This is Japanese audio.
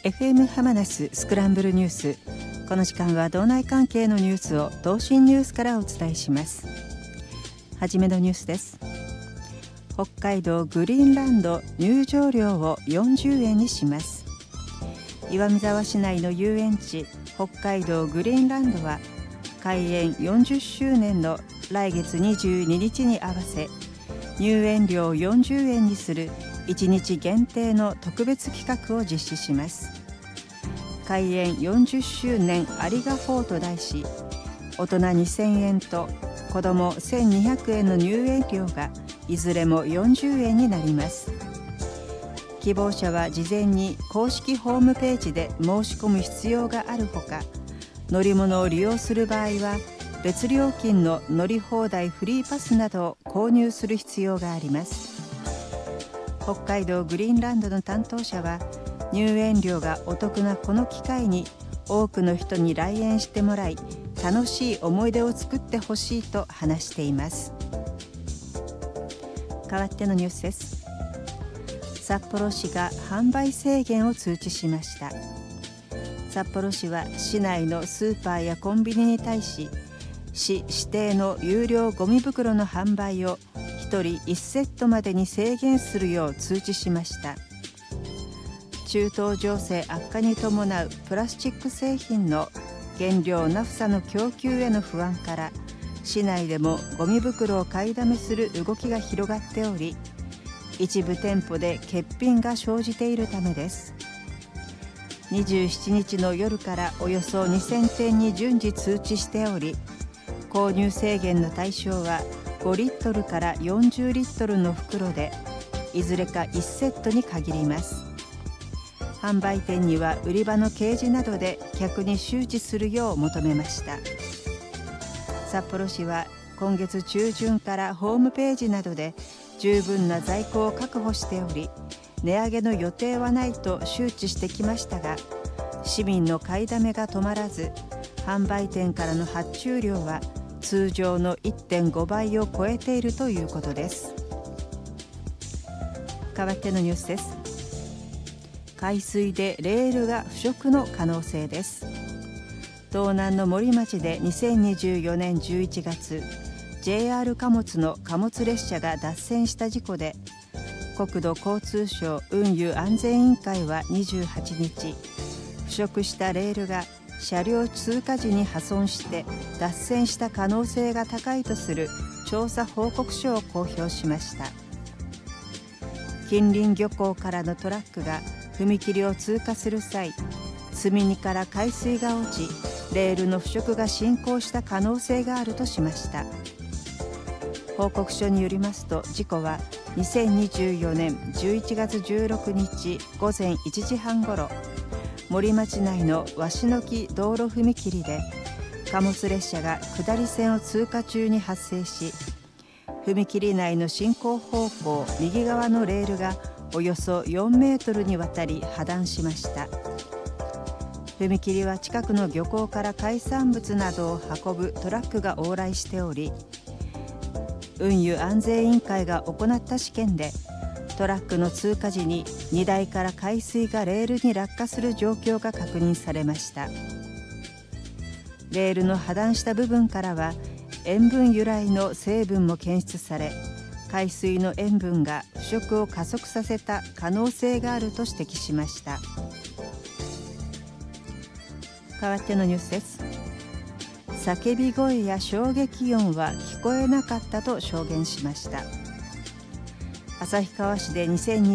FM ハマナススクランブルニュース。この時間は道内関係のニュースを東進ニュースからお伝えします。はじめのニュースです。北海道グリーンランド入場料を40円にします。岩見沢市内の遊園地北海道グリーンランドは開園40周年の来月22日に合わせ入園料を40円にする1日限定の特別企画を実施します。開園40周年ありがフォーと題し、大人2000円と子ども1200円の入園料がいずれも40円になります。希望者は事前に公式ホームページで申し込む必要があるほか、乗り物を利用する場合は別料金の乗り放題フリーパスなどを購入する必要があります。北海道グリーンランドの担当者は、入園料がお得なこの機会に多くの人に来園してもらい、楽しい思い出を作ってほしいと話しています。代わってのニュースです。札幌市が販売制限を通知しました。札幌市は市内のスーパーやコンビニに対し、市指定の有料ゴミ袋の販売を1人1セットまでに制限するよう通知しました。中東情勢悪化に伴うプラスチック製品の原料ナフサの供給への不安から、市内でもゴミ袋を買いだめする動きが広がっており、一部店舗で欠品が生じているためです。27日の夜からおよそ2000店に順次通知しており、購入制限の対象は5リットルから40リットルの袋で、いずれか1セットに限ります。販売店には売り場の掲示などで客に周知するよう求めました。札幌市は今月中旬からホームページなどで十分な在庫を確保しており、値上げの予定はないと周知してきましたが、市民の買いだめが止まらず、販売店からの発注量は通常の 1.5 倍を超えているということです。代わってのニュースです。海水でレールが腐食の可能性です。道南の森町で2024年11月、JR 貨物の貨物列車が脱線した事故で、国土交通省運輸安全委員会は28日、腐食したレールが車両通過時に破損して脱線した可能性が高いとする調査報告書を公表しました。近隣漁港からのトラックが踏切を通過する際、積み荷から海水が落ち、レールの腐食が進行した可能性があるとしました。報告書によりますと、事故は2024年11月16日午前1時半ごろ、森町内の鷲の木道路踏切で貨物列車が下り線を通過中に発生し、踏切内の進行方向右側のレールがおよそ4メートルにわたり破断しました。踏切は近くの漁港から海産物などを運ぶトラックが往来しており、運輸安全委員会が行った試験で、トラックの通過時に荷台から海水がレールに落下する状況が確認されました。レールの破断した部分からは塩分由来の成分も検出され、海水の塩分が腐食を加速させた可能性があると指摘しました。代わってのニュースです。叫び声や衝撃音は聞こえなかったと証言しました。旭川市で2020